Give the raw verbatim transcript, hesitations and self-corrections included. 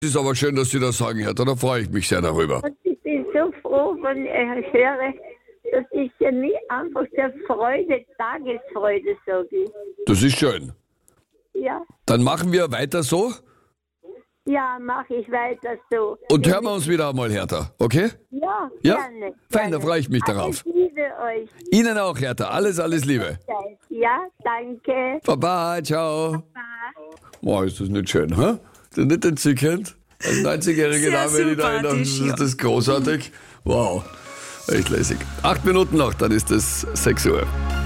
ist aber schön, dass Sie das sagen, Hertha. Da freue ich mich sehr darüber. Und ich bin so froh, wenn ich höre, das ist ja nie einfach der Freude, Tagesfreude, sage ich. Das ist schön. Ja, Dann machen wir weiter so ja, mache ich weiter so. und hören wir uns wieder einmal, Hertha. Okay? Ja, Ja? gerne. Fein, da gerne. freue ich mich Alles darauf. Liebe euch. Ihnen auch, Hertha. Alles, alles Liebe. Ja, danke. Baba, ciao. Boah, ist das nicht schön, hä? Ist das nicht entzückend? Als neunzigjährige Sehr Dame, die da in der, sympathisch, ja. das ist großartig. Wow, echt lässig. Acht Minuten noch, dann ist es sechs Uhr.